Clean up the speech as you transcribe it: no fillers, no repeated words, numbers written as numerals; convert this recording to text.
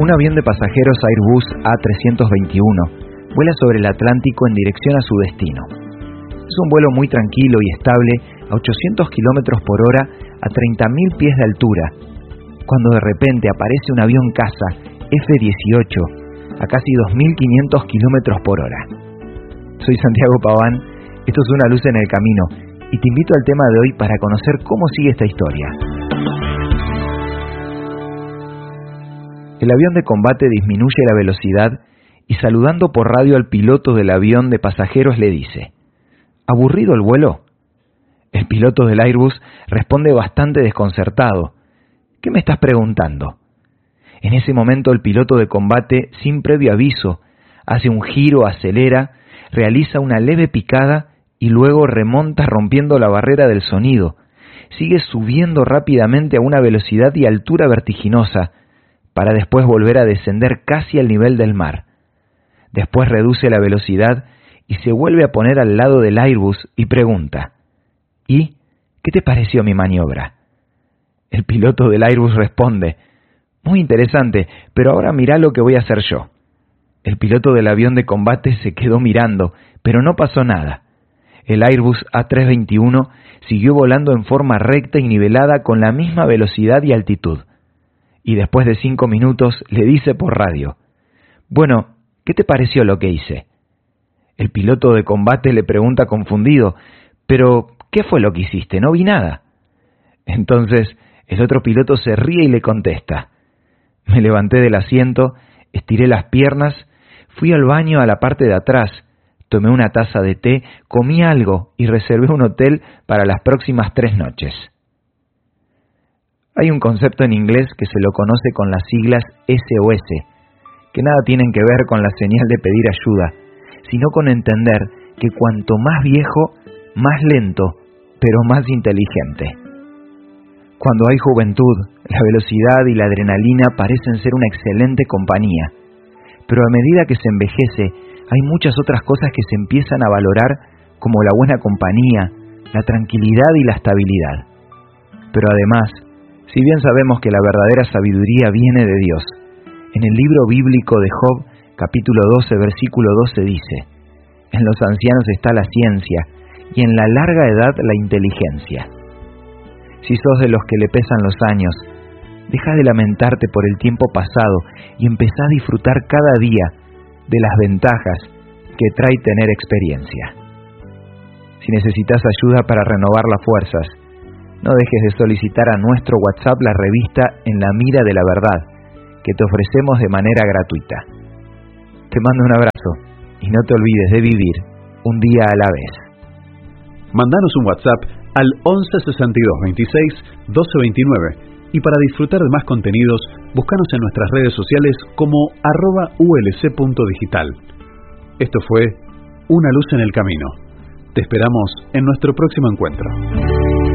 Un avión de pasajeros Airbus A321 vuela sobre el Atlántico en dirección a su destino. Es un vuelo muy tranquilo y estable a 800 km por hora a 30.000 pies de altura, cuando de repente aparece un avión caza F-18 a casi 2.500 km por hora. Soy Santiago Paván, esto es Una luz en el camino, y te invito al tema de hoy para conocer cómo sigue esta historia. El avión de combate disminuye la velocidad y, saludando por radio al piloto del avión de pasajeros, le dice: ¿aburrido el vuelo? El piloto del Airbus responde bastante desconcertado: ¿qué me estás preguntando? En ese momento el piloto de combate, sin previo aviso, hace un giro, acelera, realiza una leve picada y luego remonta rompiendo la barrera del sonido. Sigue subiendo rápidamente a una velocidad y altura vertiginosa, para después volver a descender casi al nivel del mar. Después reduce la velocidad y se vuelve a poner al lado del Airbus y pregunta: ¿y qué te pareció mi maniobra? El piloto del Airbus responde: muy interesante, pero ahora mirá lo que voy a hacer yo. El piloto del avión de combate se quedó mirando, pero no pasó nada. El Airbus A321 siguió volando en forma recta y nivelada con la misma velocidad y altitud. Y después de 5 minutos le dice por radio: bueno, ¿qué te pareció lo que hice? El piloto de combate le pregunta confundido: pero, ¿qué fue lo que hiciste? No vi nada. Entonces el otro piloto se ríe y le contesta: me levanté del asiento, estiré las piernas, fui al baño a la parte de atrás, tomé una taza de té, comí algo y reservé un hotel para las próximas 3 noches. Hay un concepto en inglés que se lo conoce con las siglas SOS, que nada tienen que ver con la señal de pedir ayuda, sino con entender que cuanto más viejo, más lento, pero más inteligente. Cuando hay juventud, la velocidad y la adrenalina parecen ser una excelente compañía, pero a medida que se envejece, hay muchas otras cosas que se empiezan a valorar, como la buena compañía, la tranquilidad y la estabilidad. Pero además, si bien sabemos que la verdadera sabiduría viene de Dios, en el libro bíblico de Job, capítulo 12, versículo 12 dice: en los ancianos está la ciencia, y en la larga edad la inteligencia. Si sos de los que le pesan los años, deja de lamentarte por el tiempo pasado y empezá a disfrutar cada día de las ventajas que trae tener experiencia. Si necesitas ayuda para renovar las fuerzas, no dejes de solicitar a nuestro WhatsApp la revista En la Mira de la Verdad, que te ofrecemos de manera gratuita. Te mando un abrazo y no te olvides de vivir un día a la vez. Mándanos un WhatsApp al 11 62 26 12 29 y para disfrutar de más contenidos, búscanos en nuestras redes sociales como @ulc.digital. Esto fue Una luz en el camino. Te esperamos en nuestro próximo encuentro.